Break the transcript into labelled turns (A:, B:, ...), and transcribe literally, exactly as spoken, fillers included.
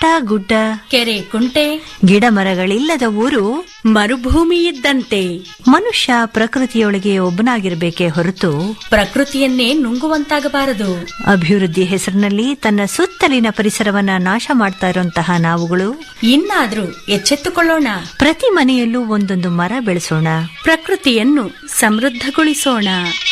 A: ಬೆಟ್ಟ ಗುಡ್ಡ,
B: ಕೆರೆ ಕುಂಟೆ,
A: ಗಿಡ ಮರಗಳಿಲ್ಲದ ಊರು
B: ಮರುಭೂಮಿ ಇದ್ದಂತೆ.
A: ಮನುಷ್ಯ ಪ್ರಕೃತಿಯೊಳಗೆ ಒಬ್ಬನಾಗಿರಬೇಕೇ ಹೊರತು
B: ಪ್ರಕೃತಿಯನ್ನೇ ನುಂಗುವಂತಾಗಬಾರದು.
A: ಅಭಿವೃದ್ಧಿ ಹೆಸರಿನಲ್ಲಿ ತನ್ನ ಸುತ್ತಲಿನ ಪರಿಸರವನ್ನ ನಾಶ ಮಾಡ್ತಾ ಇರುವಂತಹ ನಾವುಗಳು
B: ಇನ್ನಾದ್ರೂ ಎಚ್ಚೆತ್ತುಕೊಳ್ಳೋಣ.
A: ಪ್ರತಿ ಮನೆಯಲ್ಲೂ ಒಂದೊಂದು ಮರ ಬೆಳೆಸೋಣ.
B: ಪ್ರಕೃತಿಯನ್ನು ಸಮೃದ್ಧಗೊಳಿಸೋಣ.